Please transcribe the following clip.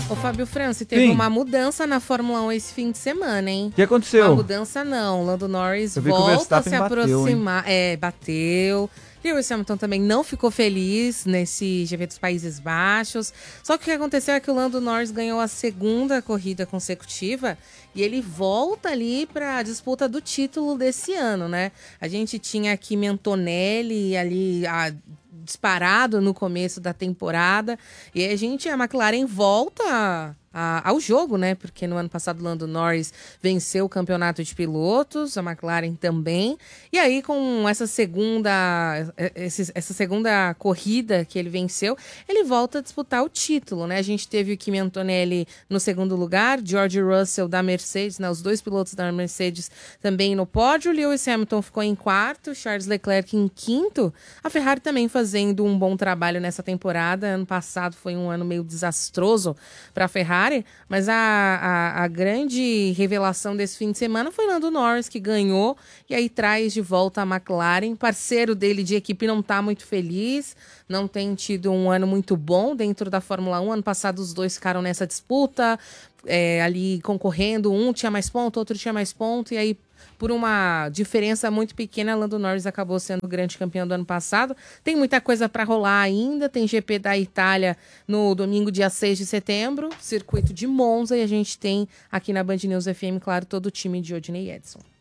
Ô, Fábio França, teve uma mudança na Fórmula 1 esse fim de semana, hein? O que aconteceu? Uma mudança não. Lando Norris volta a se aproximar. Bateu. Lewis Hamilton também não ficou feliz nesse GP dos Países Baixos. Só que o que aconteceu é que o Lando Norris ganhou a segunda corrida consecutiva e ele volta ali para a disputa do título desse ano, né? A gente tinha aqui Antonelli ali disparado no começo da temporada e a McLaren volta ao jogo, né? Porque no ano passado o Lando Norris venceu o campeonato de pilotos, a McLaren também. E aí, com essa segunda corrida que ele venceu, ele volta a disputar o título, né? A gente teve o Kimi Antonelli no segundo lugar, George Russell da Mercedes, né? Os dois pilotos da Mercedes também no pódio. Lewis Hamilton ficou em quarto, Charles Leclerc em quinto. A Ferrari também fazendo um bom trabalho nessa temporada. Ano passado foi um ano meio desastroso para a Ferrari, mas a grande revelação desse fim de semana foi Lando Norris, que ganhou e aí traz de volta a McLaren. Parceiro dele de equipe não está muito feliz, não tem tido um ano muito bom dentro da Fórmula 1. Ano passado os dois ficaram nessa disputa, ali concorrendo, um tinha mais ponto, outro tinha mais ponto, e aí por uma diferença muito pequena, Lando Norris acabou sendo o grande campeão do ano passado. Tem muita coisa para rolar ainda, tem GP da Itália no domingo, dia 6 de setembro, circuito de Monza, e a gente tem aqui na Band News FM, claro, todo o time de Odinei Edson.